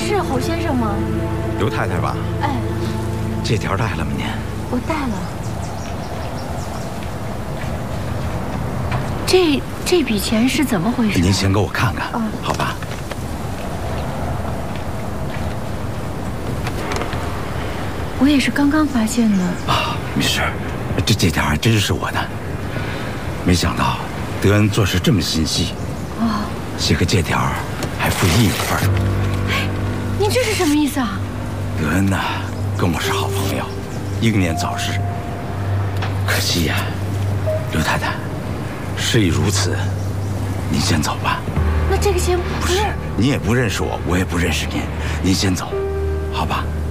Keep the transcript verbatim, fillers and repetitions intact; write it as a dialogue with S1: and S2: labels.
S1: 是侯先生吗？
S2: 刘太太吧？
S1: 哎，
S2: 借条带了吗您？
S1: 我带了。这这笔钱是怎么回事？
S2: 您先给我看看，
S1: 啊、
S2: 好吧？
S1: 我也是刚刚发现的。
S2: 啊，没事，这借条还真是我的。没想到德恩做事这么心细。
S1: 啊，
S2: 写个借条，还附一份。
S1: 哎，你这是什么意思啊？
S2: 德恩呐，跟我是好朋友，英年早逝。可惜呀，刘太太，事已如此，您先走吧。
S1: 那这个钱不
S2: 是，您也不认识我，我也不认识您，您先走，好吧？